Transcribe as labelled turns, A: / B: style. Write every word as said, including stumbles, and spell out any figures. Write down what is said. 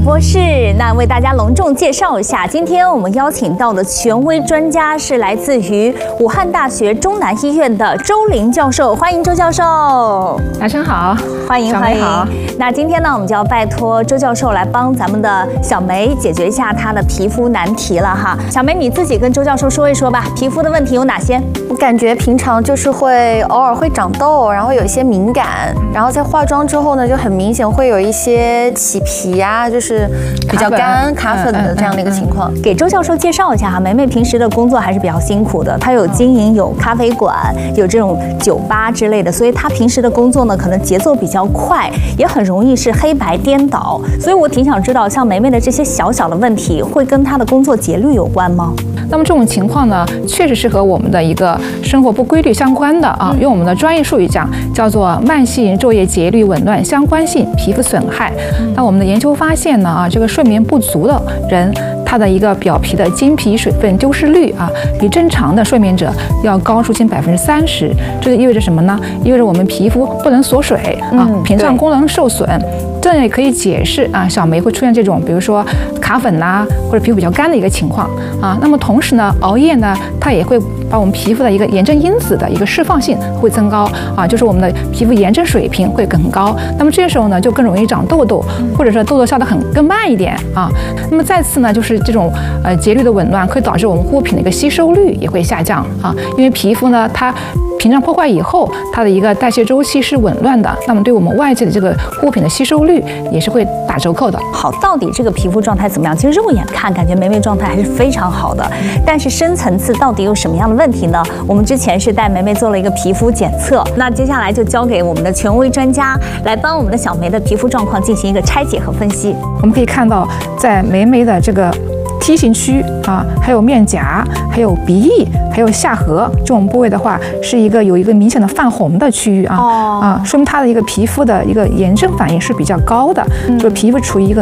A: 播室。那为大家隆重介绍一下，今天我们邀请到的权威专家是来自于武汉大学中南医院的周玲教授，欢迎周教授。
B: 大家好，
A: 欢迎欢迎。那今天呢，我们就要拜托周教授来帮咱们的小梅解决一下她的皮肤难题了哈。小梅，你自己跟周教授说一说吧，皮肤的问题有哪些？
C: 我感觉平常就是会偶尔会长痘，然后有一些敏感，然后在化妆之后呢，就很明显会有一些起皮啊，就是比较干卡粉的这样的一个情况。
A: 给周教授介绍一下哈，梅梅平时的工作还是比较辛苦的，她有经营有咖啡馆，有这种酒吧之类的，所以她平时的工作呢，可能节奏比较快，也很容易是黑白颠倒。所以我挺想知道，像梅梅的这些小小的问题，会跟她的工作节律有关吗？
B: 那么这种情况呢，确实是和我们的一个生活不规律相关的啊。用我们的专业术语讲，叫做慢性昼夜节律紊乱相关性皮肤损害。那我们的研究发现呢，啊，这个睡眠不足的人，他的一个表皮的经皮水分丢失率啊，比正常的睡眠者要高出近百分之三十。这就意味着什么呢？意味着我们皮肤不能锁水啊，屏障功能受损。这也可以解释啊，小梅会出现这种，比如说卡粉呐、啊，或者皮肤比较干的一个情况啊。那么同时呢，熬夜呢，它也会把我们皮肤的一个炎症因子的一个释放性会增高啊，就是我们的皮肤炎症水平会更高。那么这个时候呢，就更容易长痘痘，或者说痘痘消得很更慢一点啊。那么再次呢，就是这种呃节律的紊乱，会导致我们护肤品的一个吸收率也会下降啊，因为皮肤呢，它屏障破坏以后，它的一个代谢周期是紊乱的，那么对我们外界的这个护肤品的吸收率也是会打折扣的。
A: 好，到底这个皮肤状态怎么样？其实肉眼看感觉梅梅状态还是非常好的，但是深层次到底有什么样的问题呢？我们之前是带梅梅做了一个皮肤检测，那接下来就交给我们的权威专家来帮我们的小梅的皮肤状况进行一个拆解和分析。
B: 我们可以看到，在梅梅的这个T 型区啊，还有面颊，还有鼻翼，还有下颌这种部位的话，是一个有一个明显的泛红的区域啊、哦、啊，说明它的一个皮肤的一个炎症反应是比较高的，嗯、就是皮肤处于一个